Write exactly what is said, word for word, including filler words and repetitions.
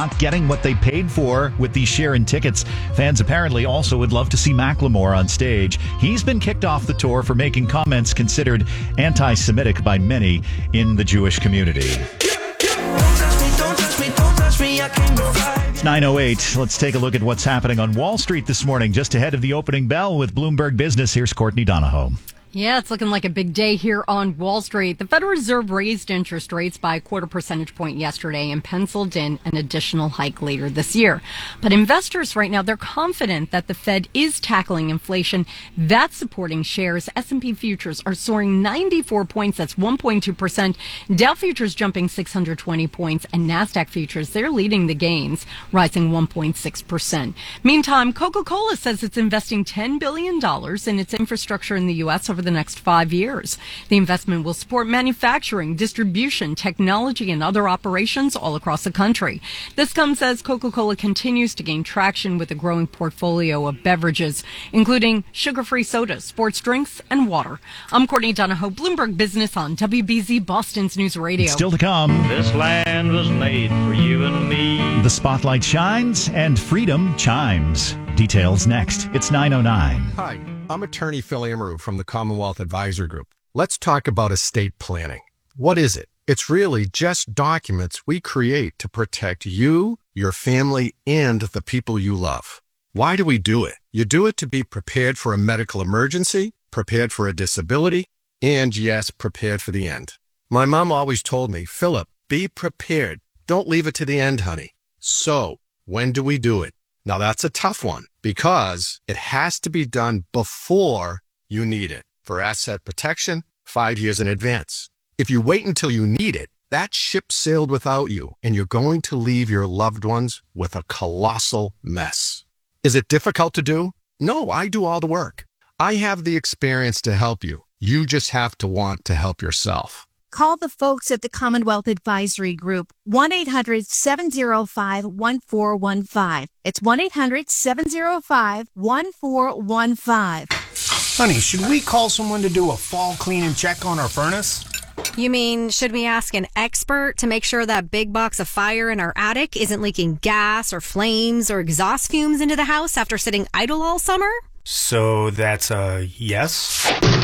not getting what they paid for with these Sheeran tickets. Fans apparently also would love to see Macklemore on stage. He's been kicked off the tour for making comments considered anti-Semitic by many in the Jewish community. It's nine oh eight. Let's take a look at what's happening on Wall Street this morning, just ahead of the opening bell with Bloomberg Business. Here's Courtney Donahoe. Yeah, it's looking like a big day here on Wall Street. The Federal Reserve raised interest rates by a quarter percentage point yesterday and penciled in an additional hike later this year. But investors right now, they're confident that the Fed is tackling inflation. That's supporting shares. S and P futures are soaring ninety-four points. That's one point two percent. Dow futures jumping six hundred twenty points. And NASDAQ futures, they're leading the gains, rising one point six percent. Meantime, Coca-Cola says it's investing ten billion dollars in its infrastructure in the U S over the next five years. The investment will support manufacturing, distribution, technology, and other operations all across the country. This comes as Coca-Cola continues to gain traction with a growing portfolio of beverages, including sugar-free sodas, sports drinks, and water. I'm Courtney Donahoe, Bloomberg Business on W B Z Boston's News Radio. Still to come. This land was made for you and me. The spotlight shines and freedom chimes. Details next. It's nine oh nine. Hi. I'm attorney Phil Amaru from the Commonwealth Advisor Group. Let's talk about estate planning. What is it? It's really just documents we create to protect you, your family, and the people you love. Why do we do it? You do it to be prepared for a medical emergency, prepared for a disability, and yes, prepared for the end. My mom always told me, Philip, be prepared. Don't leave it to the end, honey. So, when do we do it? Now that's a tough one because it has to be done before you need it. For asset protection, five years in advance. If you wait until you need it, that ship sailed without you and you're going to leave your loved ones with a colossal mess. Is it difficult to do? No, I do all the work. I have the experience to help you. You just have to want to help yourself. Call the folks at the Commonwealth Advisory Group, one eight hundred seven oh five one four one five. It's one eight hundred seven oh five one four one five. Honey, should we call someone to do a fall clean and check on our furnace? You mean, should we ask an expert to make sure that big box of fire in our attic isn't leaking gas or flames or exhaust fumes into the house after sitting idle all summer? So that's a yes?